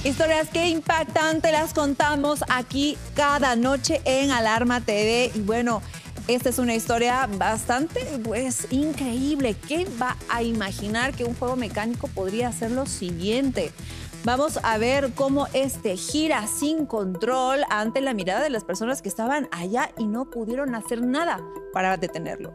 Historias que impactan, te las contamos aquí cada noche en Alarma TV. Y bueno, esta es una historia bastante, increíble. ¿Quién va a imaginar que un juego mecánico podría hacer lo siguiente? Vamos a ver cómo gira sin control ante la mirada de las personas que estaban allá y no pudieron hacer nada para detenerlo.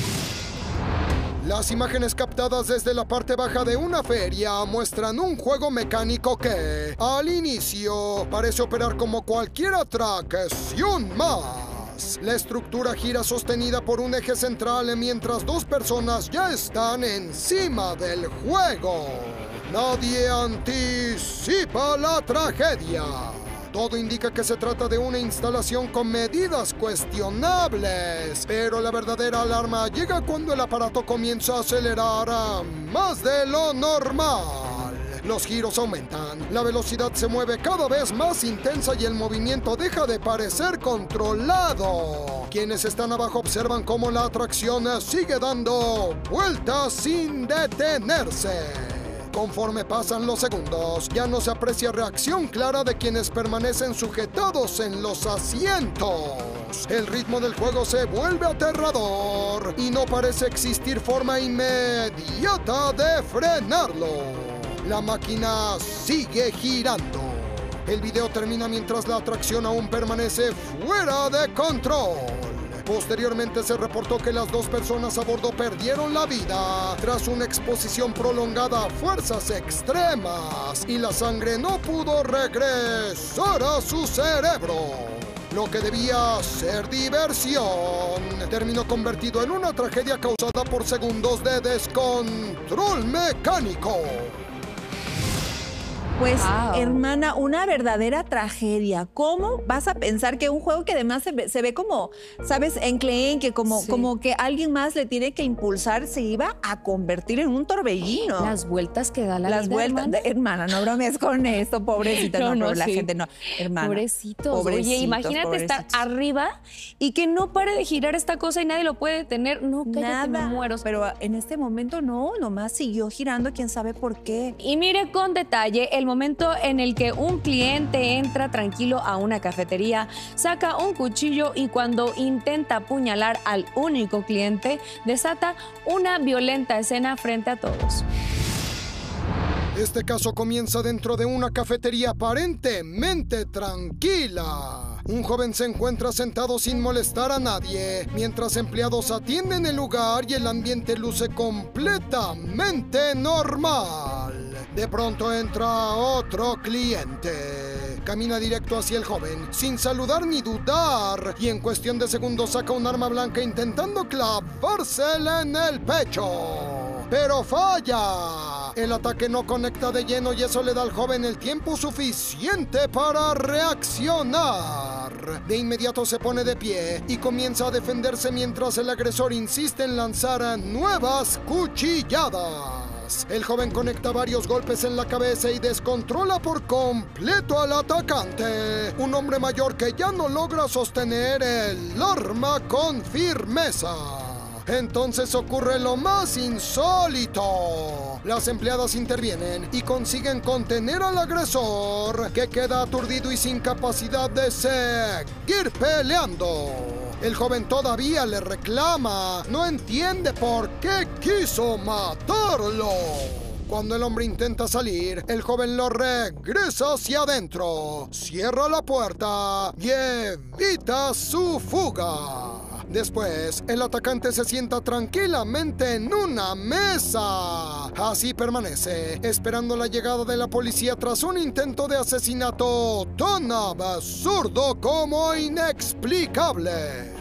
Las imágenes captadas desde la parte baja de una feria muestran un juego mecánico que, al inicio, parece operar como cualquier atracción más. La estructura gira sostenida por un eje central mientras dos personas ya están encima del juego. Nadie anticipa la tragedia. Todo indica que se trata de una instalación con medidas cuestionables, pero la verdadera alarma llega cuando el aparato comienza a acelerar a más de lo normal. Los giros aumentan, la velocidad se mueve cada vez más intensa y el movimiento deja de parecer controlado. Quienes están abajo observan cómo la atracción sigue dando vueltas sin detenerse. Conforme pasan los segundos, ya no se aprecia reacción clara de quienes permanecen sujetados en los asientos. El ritmo del juego se vuelve aterrador y no parece existir forma inmediata de frenarlo. La máquina sigue girando. El video termina mientras la atracción aún permanece fuera de control. Posteriormente se reportó que las dos personas a bordo perdieron la vida tras una exposición prolongada a fuerzas extremas y la sangre no pudo regresar a su cerebro. Lo que debía ser diversión terminó convertido en una tragedia causada por segundos de descontrol mecánico. Pues, hermana, una verdadera tragedia. ¿Cómo vas a pensar que un juego que además se ve como, ¿sabes? Enclenque, como que alguien más le tiene que impulsar, se iba a convertir en un torbellino? Las vueltas que da la vida, hermana, no bromees con esto, pobrecita. La gente no. Hermana. Pobrecitos. Oye, imagínate estar arriba y que no pare de girar esta cosa y nadie lo puede detener. No, cállate, me muero. Pero en este momento no, nomás siguió girando, quién sabe por qué. Y mire con detalle el momento en el que un cliente entra tranquilo a una cafetería, saca un cuchillo y cuando intenta apuñalar al único cliente, desata una violenta escena frente a todos. Este caso comienza dentro de una cafetería aparentemente tranquila. Un joven se encuentra sentado sin molestar a nadie, mientras empleados atienden el lugar y el ambiente luce completamente normal. De pronto entra otro cliente. Camina directo hacia el joven, sin saludar ni dudar, y en cuestión de segundos saca un arma blanca intentando clavársela en el pecho. ¡Pero falla! El ataque no conecta de lleno y eso le da al joven el tiempo suficiente para reaccionar. De inmediato se pone de pie y comienza a defenderse mientras el agresor insiste en lanzar nuevas cuchilladas. El joven conecta varios golpes en la cabeza y descontrola por completo al atacante. Un hombre mayor que ya no logra sostener el arma con firmeza. Entonces ocurre lo más insólito. Las empleadas intervienen y consiguen contener al agresor, que queda aturdido y sin capacidad de seguir peleando. El joven todavía le reclama, no entiende por qué quiso matarlo. Cuando el hombre intenta salir, el joven lo regresa hacia adentro, cierra la puerta y evita su fuga. Después, el atacante se sienta tranquilamente en una mesa. Así permanece, esperando la llegada de la policía tras un intento de asesinato tan absurdo como inexplicable.